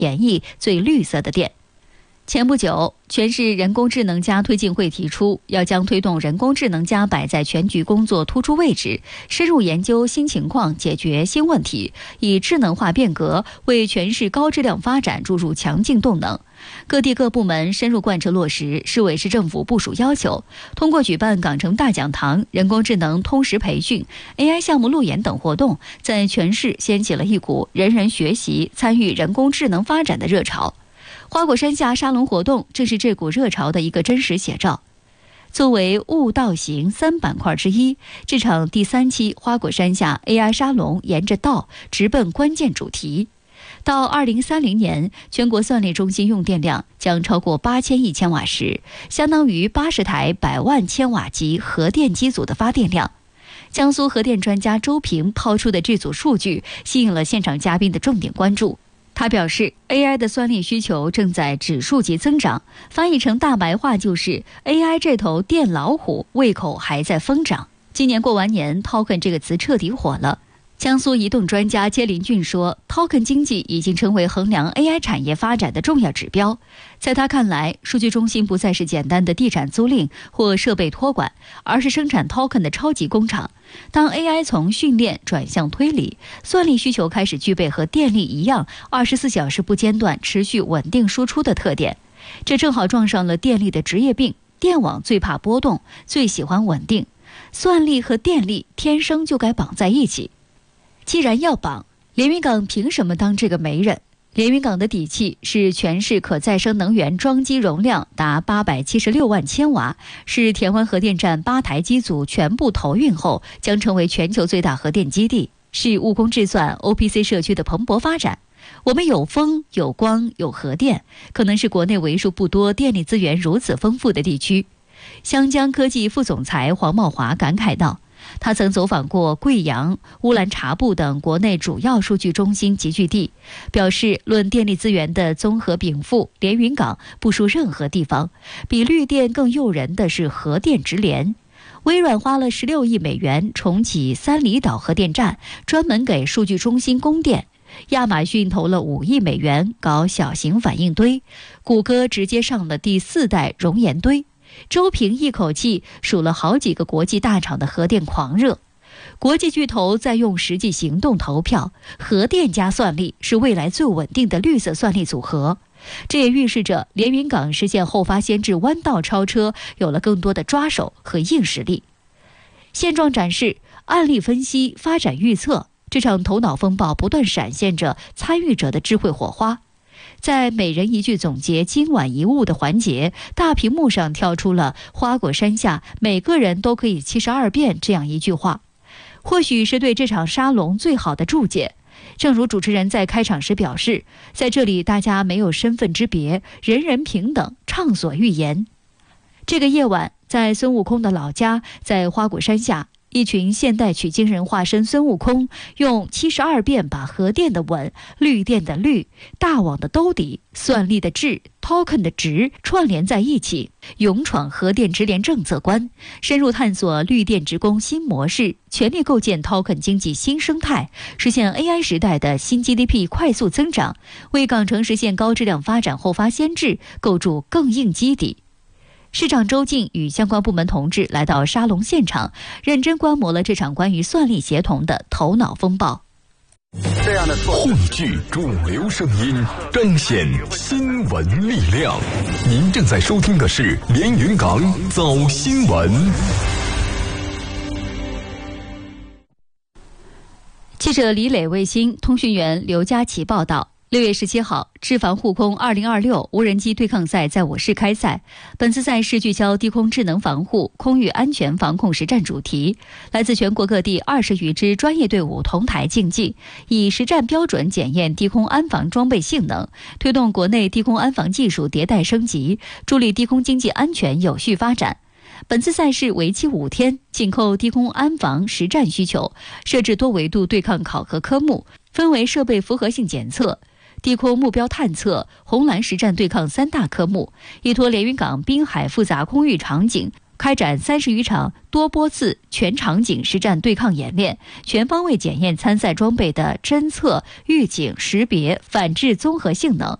便宜、最绿色的电。前不久，全市人工智能+推进会提出，要将推动人工智能+摆在全局工作突出位置，深入研究新情况，解决新问题，以智能化变革为全市高质量发展注入强劲动能。各地各部门深入贯彻落实市委市政府部署要求，通过举办港城大讲堂、人工智能通识培训、AI 项目路演等活动，在全市掀起了一股人人学习、参与人工智能发展的热潮。花果山下沙龙活动正是这股热潮的一个真实写照。作为悟道行3板块之一，这场第3期花果山下 AI 沙龙沿着道直奔关键主题。到2030年，全国算力中心用电量将超过8000亿千瓦时，相当于80台100万千瓦级核电机组的发电量。江苏核电专家周平抛出的这组数据吸引了现场嘉宾的重点关注。他表示 ，AI 的算力需求正在指数级增长，翻译成大白话就是 AI 这头电老虎胃口还在疯长。今年过完年 ，token 这个词彻底火了。江苏移动专家接林俊说 ，token 经济已经成为衡量 AI 产业发展的重要指标。在他看来，数据中心不再是简单的地产租赁或设备托管，而是生产 token 的超级工厂。当 AI 从训练转向推理，算力需求开始具备和电力一样24小时不间断、持续稳定输出的特点。这正好撞上了电力的职业病，电网最怕波动，最喜欢稳定。算力和电力天生就该绑在一起。既然要绑，连云港凭什么当这个媒人？连云港的底气是全市可再生能源装机容量达876万千瓦，是田湾核电站8台机组全部投运后将成为全球最大核电基地，是务工智算 OPC 社区的蓬勃发展。我们有风、有光、有核电，可能是国内为数不多电力资源如此丰富的地区。湘江科技副总裁黄茂华感慨道，他曾走访过贵阳、乌兰察布等国内主要数据中心集聚地，表示论电力资源的综合禀赋，连云港不输任何地方。比绿电更诱人的是核电直连。微软花了16亿美元重启三里岛核电站，专门给数据中心供电。亚马逊投了5亿美元搞小型反应堆，谷歌直接上了第4代熔岩堆。周平一口气数了好几个国际大厂的核电狂热，国际巨头在用实际行动投票，核电加算力是未来最稳定的绿色算力组合。这也预示着连云港实现后发先至弯道超车有了更多的抓手和硬实力。现状展示、案例分析、发展预测，这场头脑风暴不断闪现着参与者的智慧火花。在每人一句总结今晚一物的环节，大屏幕上跳出了花果山下每个人都可以72遍这样一句话，或许是对这场沙龙最好的注解。正如主持人在开场时表示，在这里大家没有身份之别，人人平等，畅所欲言。这个夜晚，在孙悟空的老家，在花果山下，一群现代取经人化身孙悟空，用72遍把核电的稳、绿电的绿、大网的兜底、算力的智、token 的值串联在一起，勇闯核电直连政策关，深入探索绿电直供新模式，全力构建 token 经济新生态，实现 AI 时代的新 GDP 快速增长，为港城实现高质量发展后发先至构筑更硬基底。市长周静与相关部门同志来到沙龙现场，认真观摩了这场关于算力协同的头脑风暴。 汇聚主流声音，彰显新闻力量。您正在收听的是连云港早新闻。 记者李磊卫星，通讯员刘佳琪报道。6月17号，智防护空2026无人机对抗赛在我市开赛。本次赛事聚焦低空智能防护、空域安全防控实战主题，来自全国各地20余支专业队伍同台竞技，以实战标准检验低空安防装备性能，推动国内低空安防技术迭代升级，助力低空经济安全有序发展。本次赛事为期5天，紧扣低空安防实战需求，设置多维度对抗考核科目，分为设备符合性检测、低空目标探测、红蓝实战对抗3大科目，依托连云港滨海复杂空域场景， 开展30余场多波次全场景实战对抗演练，全方位检验参赛装备的侦测、预警、识别、反制综合性能，